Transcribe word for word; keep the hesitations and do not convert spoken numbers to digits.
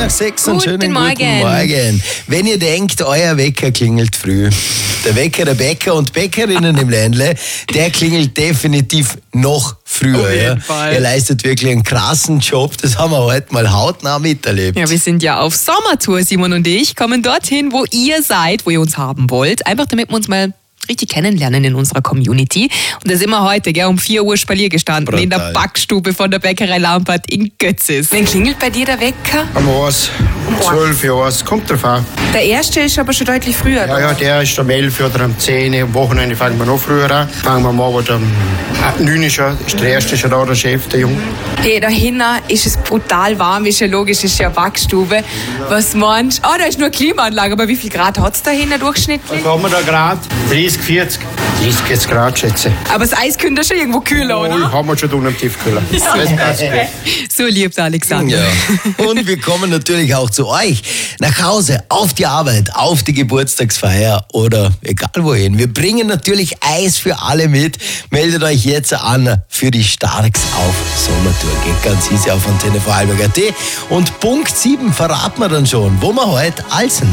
Ja, sechs und Guten schönen Morgen. guten Morgen. Wenn ihr denkt, euer Wecker klingelt früh, der Wecker der Bäcker und Bäckerinnen im Ländle, der klingelt definitiv noch früher. Auf jeden ja. Fall. Ihr leistet wirklich einen krassen Job, das haben wir heute mal hautnah miterlebt. Ja, wir sind ja auf Sommertour, Simon und ich, kommen dorthin, wo ihr seid, wo ihr uns haben wollt. Einfach damit wir uns mal richtig kennenlernen in unserer Community. Und da sind wir heute, gell, um vier Uhr Spalier gestanden Brutal. in der Backstube von der Bäckerei Lampert in Götzis. Wann klingelt bei dir der Wecker? Am Eins, um zwölf Uhr, es kommt drauf an. Der erste ist aber schon deutlich früher. Ja, ja, der ist um elf oder um zehn Uhr. Am Wochenende fangen wir noch früher an. Fangen wir mal um neun Uhr schon. Ist der erste schon da, der Chef, der Junge. Hey, da hinten ist es brutal warm, ist ja logisch, ist ja eine Backstube. Was meinst du? Ah, da ist nur eine Klimaanlage, aber wie viel Grad hat es da hinten durchschnittlich? Was haben wir da gerade? dreißig, vierzig. dreißig, vierzig Grad, schätze ich. Aber das Eis könnte schon irgendwo kühler, Oh, oder? haben wir schon unten im Tiefkühler. Das passt gut. So liebt Alexander. Ja. Und wir kommen natürlich auch zu euch. Nach Hause, auf die Arbeit, auf die Geburtstagsfeier oder egal wohin. Wir bringen natürlich Eis für alle mit. Meldet euch jetzt an für die Starks auf Sommertour. Geht ganz easy auf Antenne Vorarlberg Punkt at. Und Punkt sieben verraten wir dann schon, wo wir heute alsen.